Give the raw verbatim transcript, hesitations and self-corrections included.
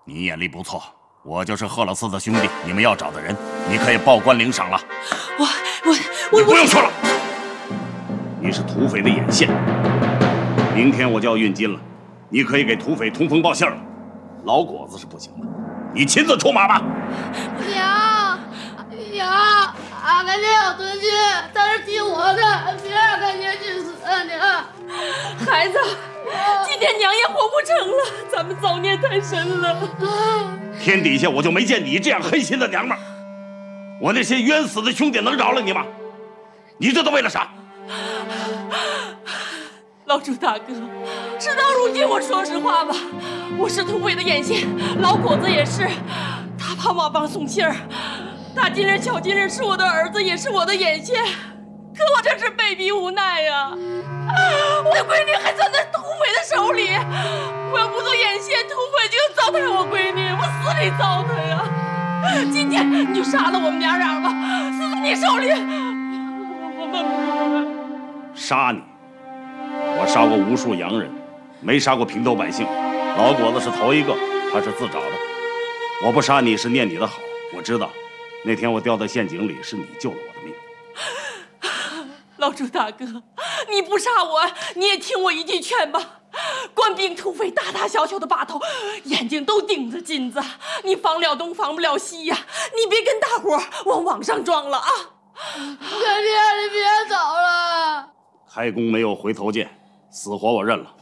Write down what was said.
你眼力不错，我就是赫勒斯的兄弟，你们要找的人，你可以报官领赏了。 我我我你不用说了，你是土匪的眼线，明天我就要运金了，你可以给土匪通风报信了。老果子是不行的，你亲自出马吧。 娘，娘，阿甘爹要吞金，他是替我的，别让阿甘爹去死啊！娘， 孩子，今天娘也活不成了，咱们造孽太深了。 天底下我就没见你这样狠心的娘们儿。我那些冤死的兄弟能饶了你吗？你这都为了啥？ 老朱大哥，事到如今，我说实话吧，我是土匪的眼线，老果子也是，他怕马帮送信儿。大金人、小金人是我的儿子，也是我的眼线，可我这是被逼无奈呀、啊！我的闺女还攥在土匪的手里，我要不做眼线，土匪就要糟蹋我闺女，我死里糟蹋呀！今天你就杀了我们娘俩吧，死在你手里！我们杀你？我杀过无数洋人，没杀过平头百姓。老果子是头一个，他是自找的。我不杀你是念你的好，我知道。那天我掉在陷阱里，是你救了我的命。 老朱大哥，你不杀我，你也听我一句劝吧。官兵土匪大大小小的把头，眼睛都盯着金子，你防了东防不了西呀、啊！你别跟大伙往网上撞了啊！ 干爹，你别走了。 开弓没有回头箭，死活我认了。